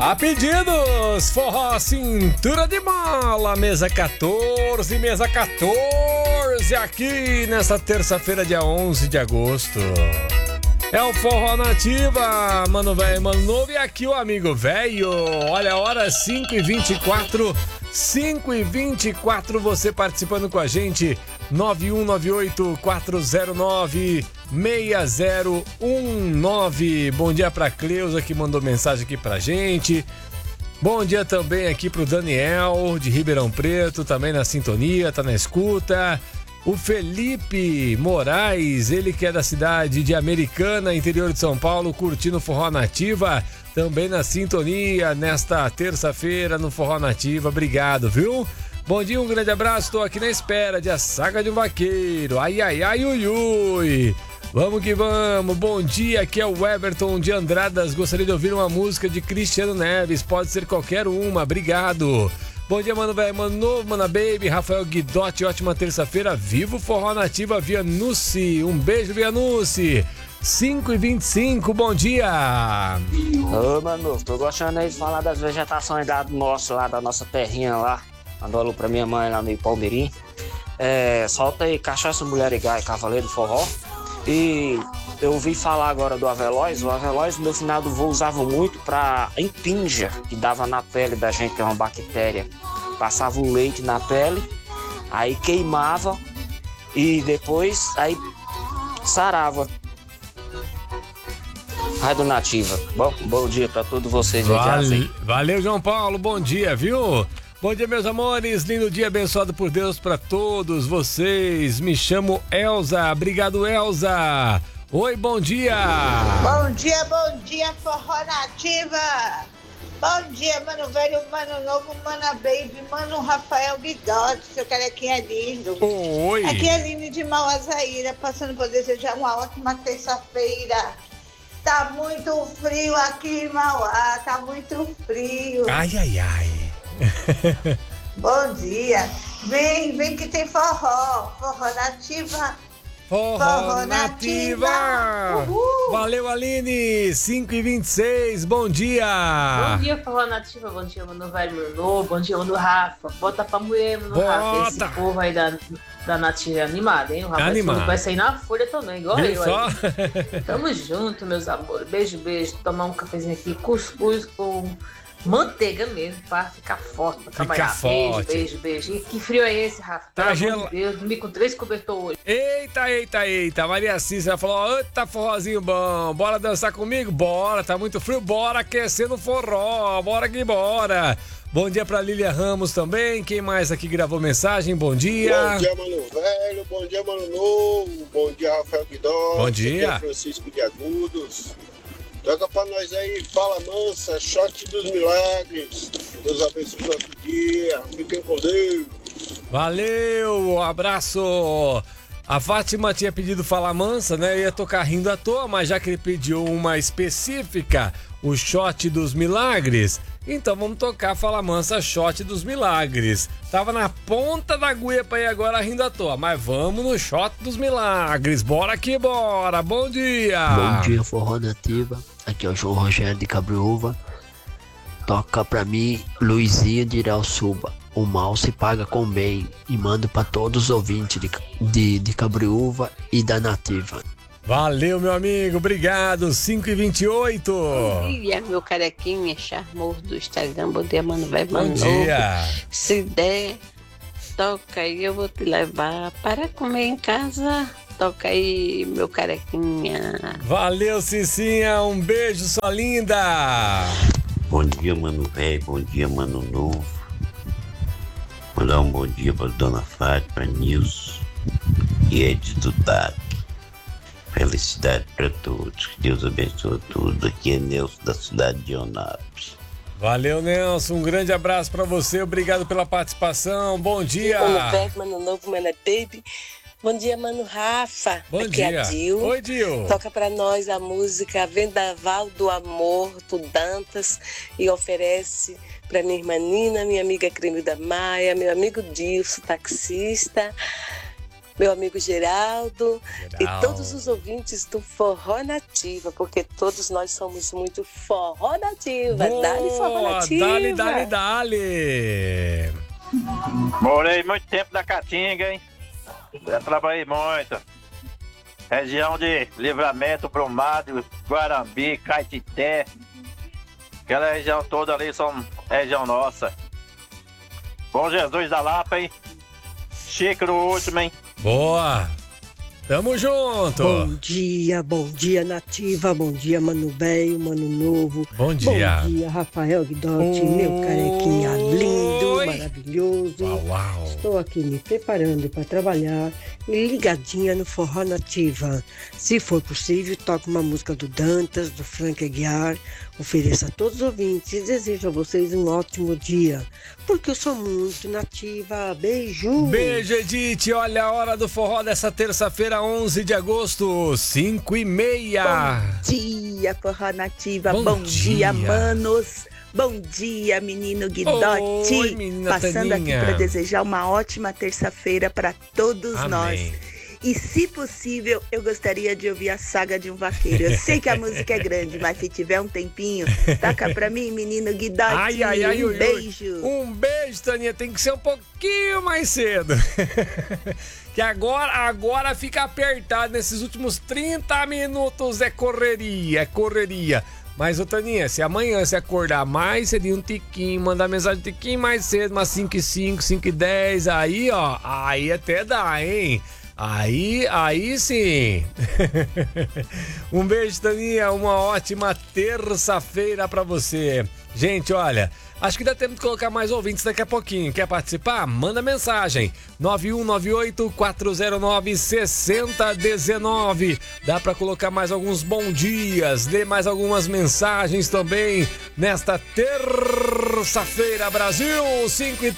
A pedidos, forró cintura de mola, mesa 14, aqui nessa terça-feira, dia 11 de agosto. É o Forró Nativa, mano velho, mano novo, e aqui o amigo velho. Olha a hora, 5h24, 5h24, você participando com a gente, 9198-409-6019. Bom dia pra Cleusa, que mandou mensagem aqui pra gente. Bom dia também aqui pro Daniel, de Ribeirão Preto, também na sintonia, tá na escuta. O Felipe Moraes, ele que é da cidade de Americana, interior de São Paulo, curtindo o Forró Nativa, também na sintonia nesta terça-feira no Forró Nativa. Obrigado, viu? Bom dia, um grande abraço, estou aqui na espera de A Saga de um Vaqueiro. Ai, ai, ai, ui, ui. Vamos que vamos. Bom dia, aqui é o Everton de Andradas. Gostaria de ouvir uma música de Cristiano Neves, pode ser qualquer uma. Obrigado. Bom dia, mano velho, mano novo, mana baby, Rafael Guidotti, ótima terça-feira, vivo Forró Nativa, Vianucci, um beijo, Vianucci, 5h25, bom dia. Ô, mano, tô gostando aí de falar das vegetações lá da nossa terrinha lá, mandou alô pra minha mãe lá no Palmeirim, solta aí Cachaça, Mulher e Gai, Cavaleiro do Forró, e eu ouvi falar agora do Aveloz. O Aveloz no meu final do voo usava muito pra impinja, que dava na pele da gente, que é uma bactéria. Passava o leite na pele, aí queimava e depois aí sarava. Rádio Nativa. Bom dia pra todos vocês. Valeu, João Paulo, bom dia, viu? Bom dia, meus amores, lindo dia abençoado por Deus pra todos vocês. Me chamo Elza, obrigado, Elza. Oi, bom dia! Bom dia, Forró Nativa! Bom dia, mano velho, mano novo, mana baby, mano Rafael Guidotti, seu carequinha lindo. Oi! Aqui é a Aline de Mauazaíra, passando por desejar uma ótima terça-feira. Tá muito frio aqui em Mauá, tá muito frio. Ai, ai, ai. Bom dia. Vem que tem forró Nativa. Forró Nativa! Uhul. Valeu, Aline! 5h26, bom dia! Bom dia, Forró Nativa, bom dia, mano velho, mano novo, bom dia, mano Rafa. Bota pra mulher, mano Rafa. Esse povo aí da Nativa é animado, hein? O Rafa vai sair na folha também, igual eu só? aí. Tamo junto, meus amores. Beijo, beijo. Tomar um cafezinho aqui, cuscuz com manteiga mesmo, pra ficar forte, pra trabalhar. Forte. Beijo. E que frio é esse, Rafa? Tá Pelo amor de Deus, dormi com 3 cobertores hoje. Eita. Maria Cícera falou, eita, forrozinho bom, bora dançar comigo? Bora, tá muito frio, bora aquecer no forró, bora que bora. Bom dia pra Lília Ramos também, quem mais aqui gravou mensagem? Bom dia. Bom dia, mano velho, bom dia, mano novo, bom dia, Rafael Guidotti. Bom dia. Francisco de Agudos. Toca pra nós aí, Fala Mansa, Shot dos Milagres. Deus abençoe o nosso dia. Fiquem com Deus. Valeu, um abraço. A Fátima tinha pedido Fala Mansa, né? Eu ia tocar Rindo à Toa, mas já que ele pediu uma específica, o Shot dos Milagres, então vamos tocar Fala Mansa, Shot dos Milagres. Tava na ponta da agulha pra ir agora Rindo à Toa, mas vamos no Shot dos Milagres. Bora que bora, bom dia! Bom dia, Forró Nativa. Aqui é o João Rogério de Cabriúva. Toca pra mim Luizinho de Irauçuba. O mal se paga com bem. E mando pra todos os ouvintes de Cabriúva e da Nativa. Valeu, meu amigo, obrigado. 5h28. Bom dia, meu carequinha charmoso do Instagram. Bom dia, mano velho, mano novo. Bom dia. Se der, toca aí, eu vou te levar para comer em casa. Toca aí, meu carequinha. Valeu, Cicinha, um beijo, sua linda. Bom dia, mano velho, bom dia, mano novo. Mandar um bom dia pra Dona Fátima, Nilson e Ed do TAC. Felicidade pra todos, que Deus abençoe tudo. Aqui é Nelson da cidade de Onápolis. Valeu, Nelson, um grande abraço pra você, obrigado pela participação, bom dia. Mano velho, mano novo, mano baby. Bom dia, mano Rafa. Bom Aqui dia. É a Dil. Oi, Dil. Toca pra nós a música Vendaval do Amor, do Dantas, e oferece pra minha irmã Nina, minha amiga Cremilda Maia, meu amigo Dilson, taxista, meu amigo Geraldo e todos os ouvintes do Forró Nativa, porque todos nós somos muito Forró Nativa. Boa, Dale Forró Nativa. Dale. Morei muito tempo na Caatinga, hein? Já trabalhei muito. Região de Livramento, Brumado, Guarambi, Caetité. Aquela região toda ali são região nossa. Bom Jesus da Lapa, hein? Chico no último, hein? Boa! Tamo junto! Bom dia, Nativa. Bom dia, Mano Velho, Mano Novo. Bom dia. Bom dia, Rafael Guidotti, meu carequinha lindo, maravilhoso. Uau. Estou aqui me preparando para trabalhar e ligadinha no Forró Nativa. Se for possível, toque uma música do Dantas, do Frank Aguiar. Ofereço a todos os ouvintes e desejo a vocês um ótimo dia, porque eu sou muito nativa. Beijo! Beijo, Edith! Olha a hora do forró dessa terça-feira, 11 de agosto, 5h30. Bom dia, Forró Nativa. Bom dia, manos. Bom dia, menino Guidotti. Oi, menina Passando Taninha. aqui para desejar uma ótima terça-feira para todos Amém. nós. E, se possível, eu gostaria de ouvir a Saga de um Vaqueiro. Eu sei que a música é grande, mas se tiver um tempinho, taca pra mim, menino Guidotti. Um beijo. Um beijo, Taninha. Tem que ser um pouquinho mais cedo. Que agora fica apertado. Nesses últimos 30 minutos é correria. Mas, ô Taninha, se amanhã você acordar mais cedinho um tiquinho, mandar mensagem um tiquinho mais cedo, umas 5h05, 5h10, aí, ó, aí até dá, hein? Aí sim. Um beijo, Taninha. Uma ótima terça-feira pra você. Gente, olha, acho que dá tempo de colocar mais ouvintes daqui a pouquinho. Quer participar? Manda mensagem. 9198-409-6019. Dá pra colocar mais alguns bom dias, ler mais algumas mensagens também nesta terça-feira, Brasil. 5h30.